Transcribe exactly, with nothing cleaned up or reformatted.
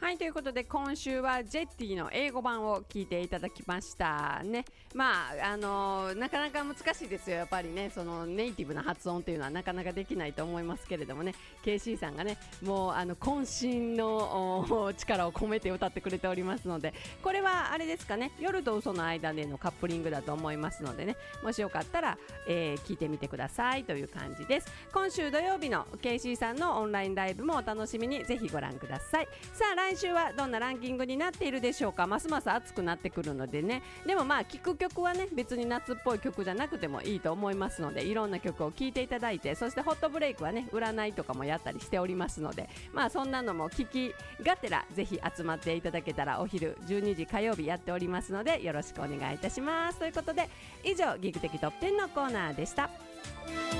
はい、ということで今週はジェッティの英語版を聞いていただきましたね。まああのー、なかなか難しいですよ。やっぱりね、そのネイティブな発音っていうのはなかなかできないと思いますけれどもね、 ケーシー さんがね、もうあの渾身の力を込めて歌ってくれておりますので、これはあれですかね、夜と嘘の間でのカップリングだと思いますのでね、もしよかったら、えー、聞いてみてくださいという感じです。今週土曜日の ケーシー さんのオンラインライブもお楽しみにぜひご覧ください。さあ来週はどんなランキングになっているでしょうか。ますます暑くなってくるのでね、でもまあ聴く曲はね、別に夏っぽい曲じゃなくてもいいと思いますので、いろんな曲を聴いていただいて、そしてホットブレイクはね、占いとかもやったりしておりますので、まあそんなのも聴きがてらぜひ集まっていただけたら、お昼じゅうにじ火曜日やっておりますのでよろしくお願いいたします。ということで以上ギグ的トップじゅうのコーナーでした。